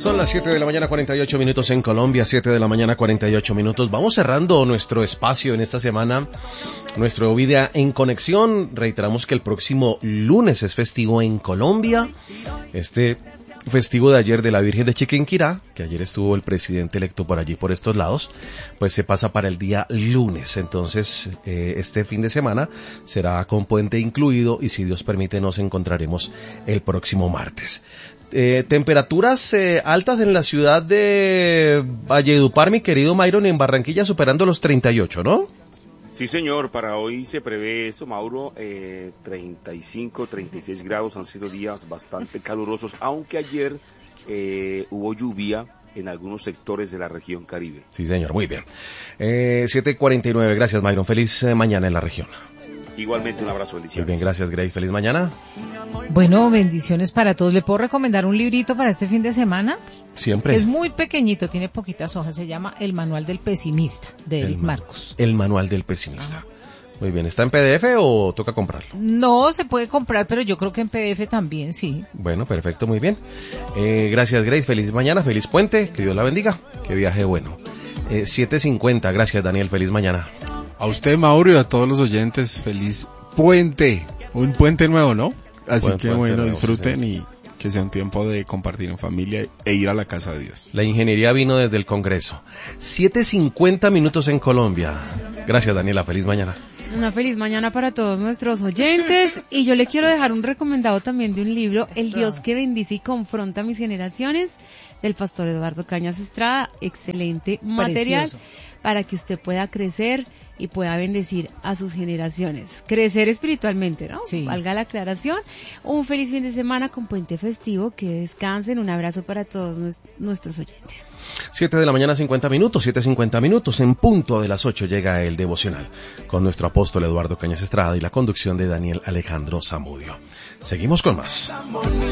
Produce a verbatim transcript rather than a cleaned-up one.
Son las siete de la mañana, cuarenta y ocho minutos en Colombia, siete de la mañana, cuarenta y ocho minutos. Vamos cerrando nuestro espacio en esta semana, nuestro Vida en Conexión. Reiteramos que el próximo lunes es festivo en Colombia. Este festivo de ayer de la Virgen de Chiquinquirá, que ayer estuvo el presidente electo por allí, por estos lados, pues se pasa para el día lunes. Entonces, eh, este fin de semana será con puente incluido y si Dios permite nos encontraremos el próximo martes. Eh, temperaturas eh, altas en la ciudad de Valledupar, mi querido Myron, en Barranquilla superando los treinta y ocho, ¿no? Sí, señor, para hoy se prevé eso, Mauro, eh, treinta y cinco, treinta y seis grados, han sido días bastante calurosos, aunque ayer eh, hubo lluvia en algunos sectores de la región Caribe. Sí, señor, muy bien. Eh, siete cuarenta y nueve, gracias, Myron, feliz eh, mañana en la región. Igualmente, un abrazo, bendiciones. Muy bien, gracias, Grace, feliz mañana. Bueno, bendiciones para todos. ¿Le puedo recomendar un librito para este fin de semana? Siempre. Es muy pequeñito, tiene poquitas hojas, se llama El Manual del Pesimista, de Eric ma- Marcus. El Manual del Pesimista. Ajá. Muy bien, ¿está en P D F o toca comprarlo? No, se puede comprar, pero yo creo que en P D F también, sí. Bueno, perfecto, muy bien. Eh, gracias, Grace, feliz mañana, feliz puente, que Dios la bendiga, que viaje bueno. Eh, siete cincuenta, gracias, Daniel, feliz mañana. A usted, Mauro, y a todos los oyentes, feliz puente. Un puente nuevo, ¿no? Así Buen que puente bueno, nuevo, disfruten sí, y que sea un tiempo de compartir en familia e ir a la casa de Dios. La ingeniería vino desde el Congreso. siete cincuenta minutos en Colombia. Gracias, Daniela, feliz mañana. Una feliz mañana para todos nuestros oyentes. Y yo le quiero dejar un recomendado también de un libro, El Dios que bendice y confronta mis generaciones, del pastor Eduardo Cañas Estrada. Excelente material. Precioso. Para que usted pueda crecer y pueda bendecir a sus generaciones. Crecer espiritualmente, ¿no? Sí. Valga la aclaración. Un feliz fin de semana con puente festivo. Que descansen. Un abrazo para todos nuestros oyentes. siete de la mañana, cincuenta minutos, siete cincuenta minutos. En punto de las ocho llega el devocional con nuestro apóstol Eduardo Cañas Estrada y la conducción de Daniel Alejandro Zamudio. Seguimos con más.